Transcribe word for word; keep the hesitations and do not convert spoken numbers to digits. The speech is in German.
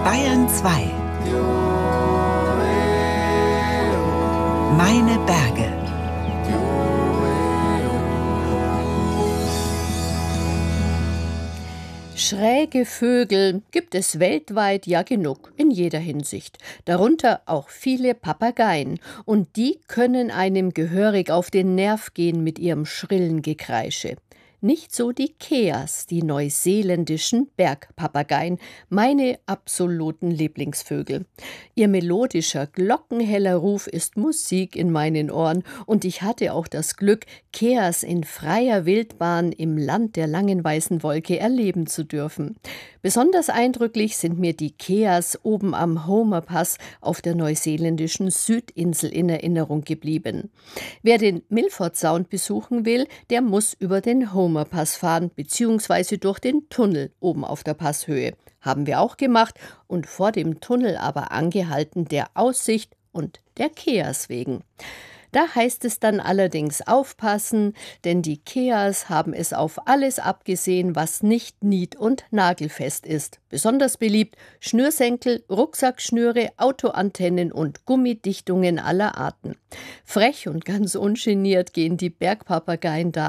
Bayern zwei. Meine Berge. Schräge Vögel gibt es weltweit ja genug, in jeder Hinsicht. Darunter auch viele Papageien. Und die können einem gehörig auf den Nerv gehen mit ihrem schrillen Gekreische. Nicht so die Keas, die neuseeländischen Bergpapageien, meine absoluten Lieblingsvögel. Ihr melodischer, glockenheller Ruf ist Musik in meinen Ohren und ich hatte auch das Glück, Keas in freier Wildbahn im Land der langen weißen Wolke erleben zu dürfen. Besonders eindrücklich sind mir die Keas oben am Homer Pass auf der neuseeländischen Südinsel in Erinnerung geblieben. Wer den Milford Sound besuchen will, der muss über den Homer Pass fahren, beziehungsweise durch den Tunnel oben auf der Passhöhe. Haben wir auch gemacht und vor dem Tunnel aber angehalten der Aussicht und der Keas wegen. Da heißt es dann allerdings aufpassen, denn die Keas haben es auf alles abgesehen, was nicht nied- und nagelfest ist. Besonders beliebt Schnürsenkel, Rucksackschnüre, Autoantennen und Gummidichtungen aller Arten. Frech und ganz ungeniert gehen die Bergpapageien da